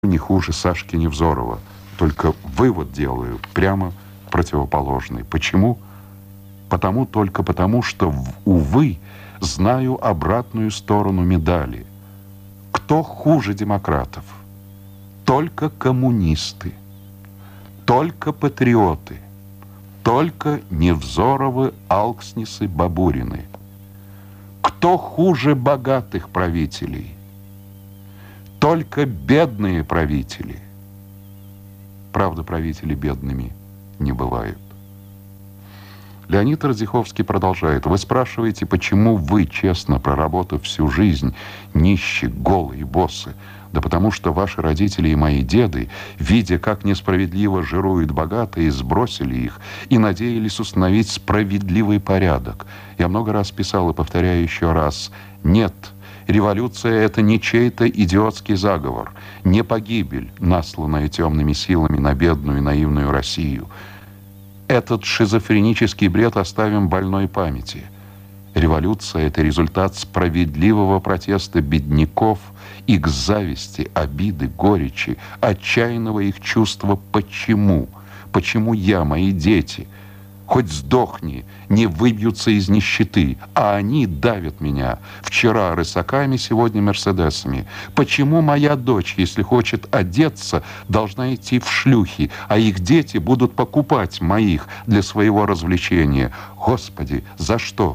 не хуже Сашки Невзорова. Только вывод делаю прямо противоположный. Почему? Только потому, что, увы, знаю обратную сторону медали. Кто хуже демократов? Только коммунисты, только патриоты, только Невзоровы, Алкснесы, Бабурины. Кто хуже богатых правителей? Только бедные правители. Правда, правители бедными не бывают. Леонид Радзиховский продолжает. Вы спрашиваете, почему вы, честно проработав всю жизнь, нищие, голые, боссы? Да потому что ваши родители и мои деды, видя, как несправедливо жируют богатые, сбросили их и надеялись установить справедливый порядок. Я много раз писал и повторяю еще раз. Нет, революция – это не чей-то идиотский заговор, не погибель, насланная темными силами на бедную и наивную Россию. Этот шизофренический бред оставим больной памяти. Революция – это результат справедливого протеста бедняков, их зависти, обиды, горечи, отчаянного их чувства «почему?». Почему я, мои дети, хоть сдохни, не выбьются из нищеты, а они давят меня. Вчера рысаками, сегодня мерседесами. Почему моя дочь, если хочет одеться, должна идти в шлюхи, а их дети будут покупать моих для своего развлечения? Господи, за что?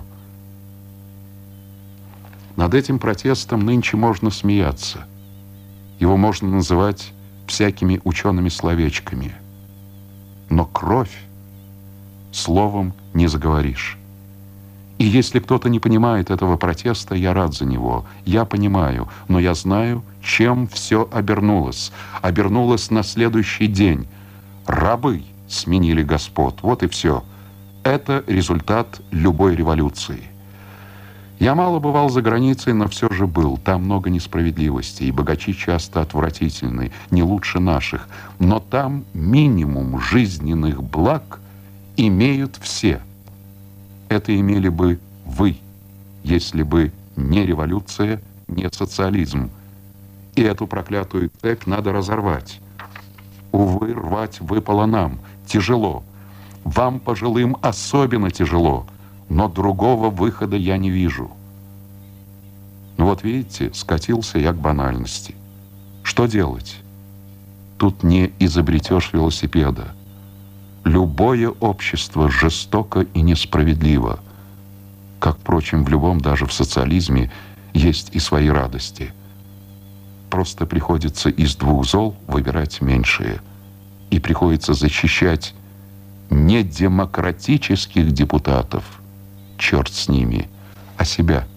Над этим протестом нынче можно смеяться. Его можно называть всякими учеными словечками. Но кровь словом не заговоришь. И если кто-то не понимает этого протеста, я рад за него. Я понимаю, но я знаю, чем все обернулось. Обернулось на следующий день. Рабы сменили господ. Вот и все. Это результат любой революции. Я мало бывал за границей, но все же был. Там много несправедливости, и богачи часто отвратительны, не лучше наших. Но там минимум жизненных благ имеют все. Это имели бы вы, если бы не революция, не социализм. И эту проклятую цепь надо разорвать. Увы, рвать выпало нам. Тяжело. Вам, пожилым, особенно тяжело. Но другого выхода я не вижу. Ну вот видите, скатился я к банальности. Что делать? Тут не изобретешь велосипеда. Любое общество жестоко и несправедливо. Как, впрочем, в любом, даже в социализме, есть и свои радости. Просто приходится из двух зол выбирать меньшее. И приходится защищать не демократических депутатов, черт с ними, а себя.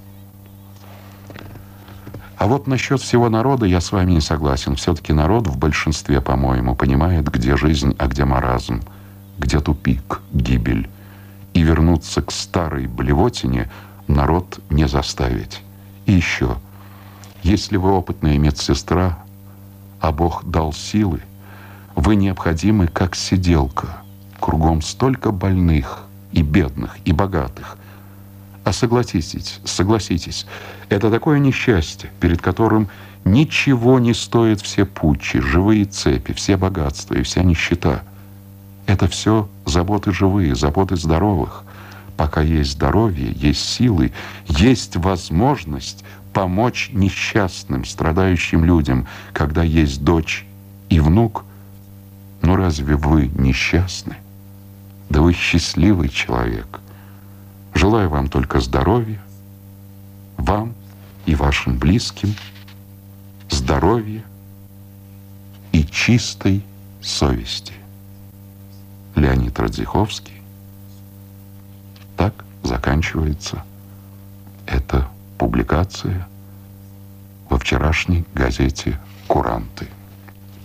А вот насчет всего народа я с вами не согласен. Все-таки народ в большинстве, по-моему, понимает, где жизнь, а где маразм, где тупик, гибель. И вернуться к старой блевотине народ не заставить. И еще, если вы опытная медсестра, а Бог дал силы, вы необходимы как сиделка. Кругом столько больных, и бедных, и богатых. А согласитесь, это такое несчастье, перед которым ничего не стоит все путчи, живые цепи, все богатства и вся нищета. Это все заботы живые, заботы здоровых. Пока есть здоровье, есть силы, есть возможность помочь несчастным, страдающим людям, когда есть дочь и внук. Ну разве вы несчастны? Да вы счастливый человек. Желаю вам только здоровья, вам и вашим близким, здоровья и чистой совести. Леонид Радзиховский. Так заканчивается эта публикация во вчерашней газете «Куранты».